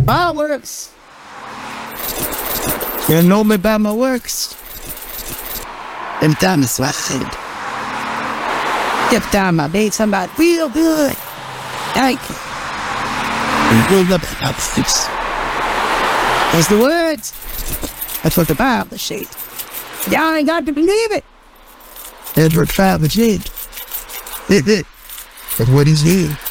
Fireworks. You know me by my works. Every time it's what I said. Every time I made somebody feel good. Thank you. That's the words. That's what the Bible said. Y'all ain't got to believe it. That's what Bible said. That's what he said.